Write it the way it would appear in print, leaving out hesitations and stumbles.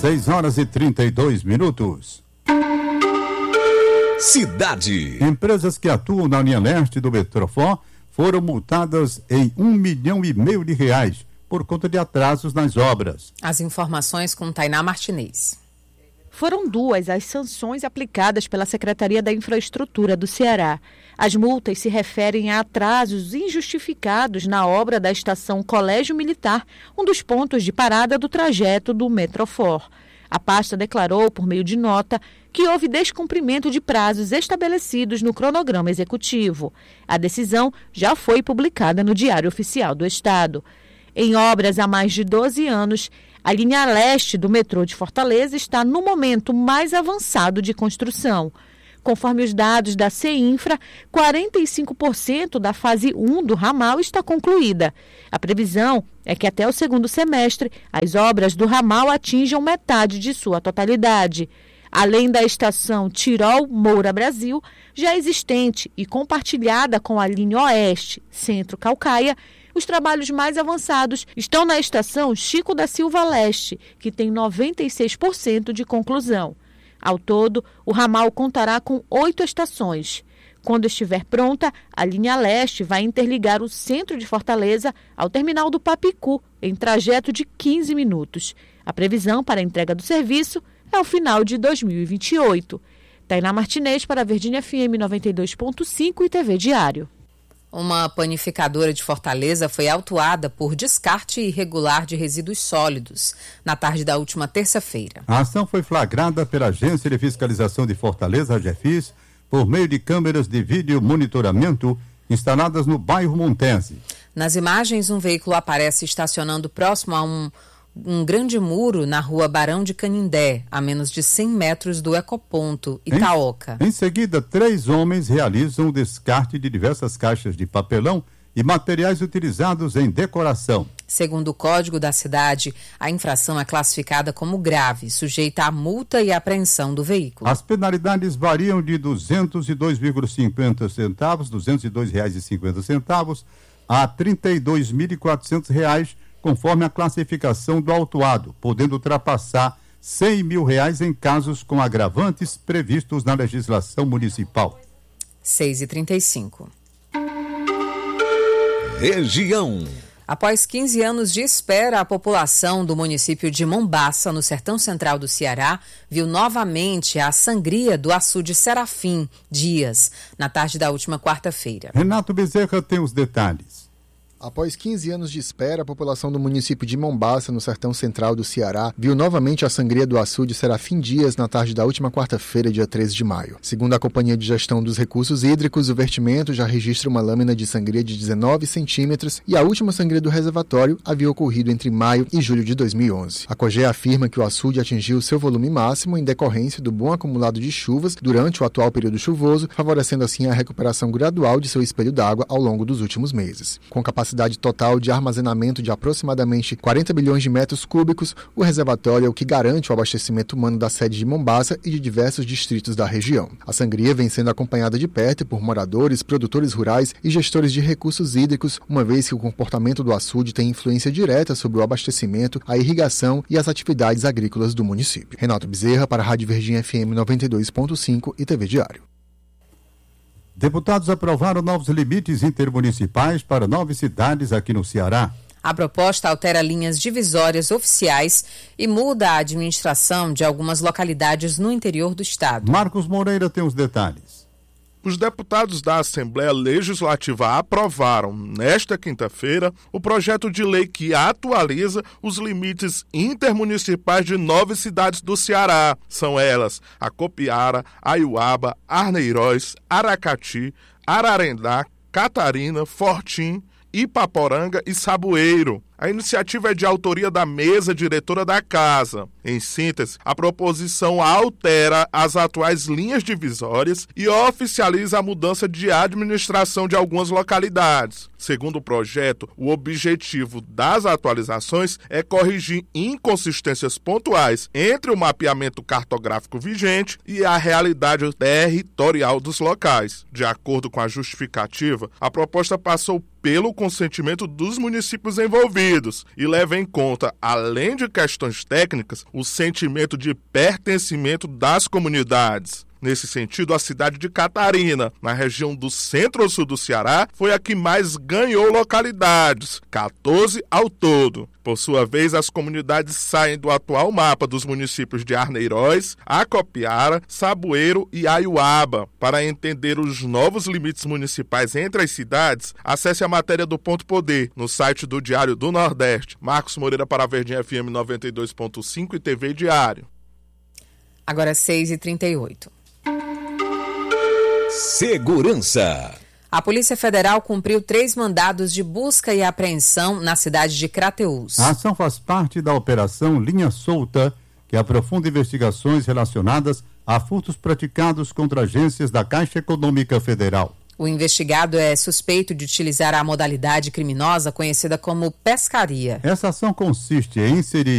6h32. Cidade. Empresas que atuam na linha leste do Metrofó foram multadas em R$1,5 milhão por conta de atrasos nas obras. As informações com Tainá Martinez. Foram 2 as sanções aplicadas pela Secretaria da Infraestrutura do Ceará. As multas se referem a atrasos injustificados na obra da estação Colégio Militar, um dos pontos de parada do trajeto do Metrofor. A pasta declarou, por meio de nota, que houve descumprimento de prazos estabelecidos no cronograma executivo. A decisão já foi publicada no Diário Oficial do Estado. Em obras há mais de 12 anos, a linha leste do metrô de Fortaleza está no momento mais avançado de construção. Conforme os dados da CEINFRA, 45% da fase 1 do ramal está concluída. A previsão é que até o segundo semestre, as obras do ramal atinjam metade de sua totalidade. Além da estação Tirol Moura Brasil, já existente e compartilhada com a linha Oeste, Centro Caucaia, os trabalhos mais avançados estão na estação Chico da Silva Leste, que tem 96% de conclusão. Ao todo, o ramal contará com 8 estações. Quando estiver pronta, a linha leste vai interligar o centro de Fortaleza ao terminal do Papicu, em trajeto de 15 minutos. A previsão para a entrega do serviço é o final de 2028. Tainá Martinez para a Verdinha FM 92.5 e TV Diário. Uma panificadora de Fortaleza foi autuada por descarte irregular de resíduos sólidos na tarde da última terça-feira. A ação foi flagrada pela Agência de Fiscalização de Fortaleza, AGFIS, por meio de câmeras de vídeo monitoramento instaladas no bairro Montese. Nas imagens, um veículo aparece estacionando próximo a um grande muro na rua Barão de Canindé, a menos de 100 metros do Ecoponto, Itaoca. Em seguida, 3 homens realizam o descarte de diversas caixas de papelão e materiais utilizados em decoração. Segundo o Código da Cidade, a infração é classificada como grave, sujeita a multa e apreensão do veículo. As penalidades variam de R$ 202,50, R$202,50 a R$ 32.400, conforme a classificação do autuado, podendo ultrapassar R$ 100 mil em casos com agravantes previstos na legislação municipal. 6h35. Região. Após 15 anos de espera, a população do município de Mombaça, no sertão central do Ceará, viu novamente a sangria do açude Serafim Dias, na tarde da última quarta-feira. Renato Bezerra tem os detalhes. Após 15 anos de espera, a população do município de Mombaça, no sertão central do Ceará, viu novamente a sangria do açude Serafim Dias na tarde da última quarta-feira, dia 13 de maio. Segundo a Companhia de Gestão dos Recursos Hídricos, o vertimento já registra uma lâmina de sangria de 19 centímetros e a última sangria do reservatório havia ocorrido entre maio e julho de 2011. A COGE afirma que o açude atingiu seu volume máximo em decorrência do bom acumulado de chuvas durante o atual período chuvoso, favorecendo assim a recuperação gradual de seu espelho d'água ao longo dos últimos meses. Com capacidade total de armazenamento de aproximadamente 40 bilhões de metros cúbicos, o reservatório é o que garante o abastecimento humano da sede de Mombaça e de diversos distritos da região. A sangria vem sendo acompanhada de perto por moradores, produtores rurais e gestores de recursos hídricos, uma vez que o comportamento do açude tem influência direta sobre o abastecimento, a irrigação e as atividades agrícolas do município. Renato Bezerra para a Rádio Verdinha FM 92.5 e TV Diário. Deputados aprovaram novos limites intermunicipais para 9 cidades aqui no Ceará. A proposta altera linhas divisórias oficiais e muda a administração de algumas localidades no interior do estado. Marcos Moreira tem os detalhes. Os deputados da Assembleia Legislativa aprovaram, nesta quinta-feira, o projeto de lei que atualiza os limites intermunicipais de 9 cidades do Ceará. São elas Acopiara, Aiuaba, Arneiroz, Aracati, Ararendá, Catarina, Fortim, Ipaporanga e Saboeiro. A iniciativa é de autoria da mesa diretora da Casa. Em síntese, a proposição altera as atuais linhas divisórias e oficializa a mudança de administração de algumas localidades. Segundo o projeto, o objetivo das atualizações é corrigir inconsistências pontuais entre o mapeamento cartográfico vigente e a realidade territorial dos locais. De acordo com a justificativa, a proposta passou pelo consentimento dos municípios envolvidos. envolvidos e leva em conta, além de questões técnicas, o sentimento de pertencimento das comunidades. Nesse sentido, a cidade de Catarina, na região do centro-sul do Ceará, foi a que mais ganhou localidades, 14 ao todo. Por sua vez, as comunidades saem do atual mapa dos municípios de Arneiroz, Acopiara, Saboeiro e Aiuaba. Para entender os novos limites municipais entre as cidades, acesse a matéria do Ponto Poder no site do Diário do Nordeste. Marcos Moreira para a Verdinha FM 92.5 e TV Diário. Agora 6h38. Segurança. A Polícia Federal cumpriu 3 mandados de busca e apreensão na cidade de Crateús. A ação faz parte da Operação Linha Solta, que aprofunda investigações relacionadas a furtos praticados contra agências da Caixa Econômica Federal. O investigado é suspeito de utilizar a modalidade criminosa conhecida como pescaria. Essa ação consiste em inserir